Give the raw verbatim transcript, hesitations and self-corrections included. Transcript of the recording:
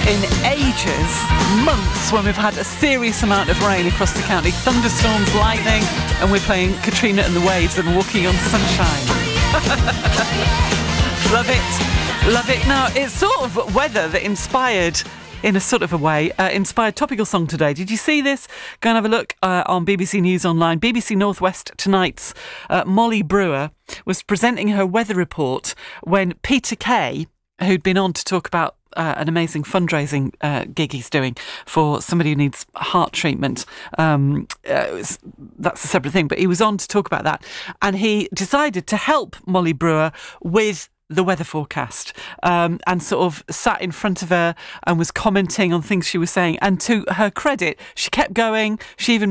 in ages, months, when we've had a serious amount of rain across the county, thunderstorms, lightning, and we're playing Katrina and the Waves and Walking on Sunshine. Love it, love it. Now, it's sort of weather that inspired, in a sort of a way, uh, inspired topical song today. Did you see this? Go and have a look uh, on B B C News Online. B B C Northwest Tonight's uh, Molly Brewer was presenting her weather report when Peter Kay, who'd been on to talk about uh, an amazing fundraising uh, gig he's doing for somebody who needs heart treatment. Um, uh, was, that's a separate thing, but he was on to talk about that. And he decided to help Molly Brewer with the weather forecast, um, and sort of sat in front of her and was commenting on things she was saying. And to her credit, she kept going. She even